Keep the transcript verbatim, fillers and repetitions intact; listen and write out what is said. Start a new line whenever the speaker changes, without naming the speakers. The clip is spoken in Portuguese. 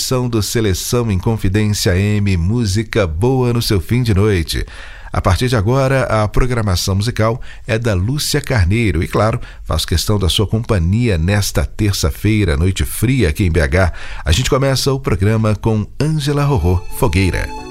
edição do Seleção em Confidência M, música boa no seu fim de noite. A partir de agora, a programação musical é da Lúcia Carneiro e, claro, faço questão da sua companhia nesta terça-feira, noite fria aqui em B H. A gente começa o programa com Ângela Rorô Fogueira.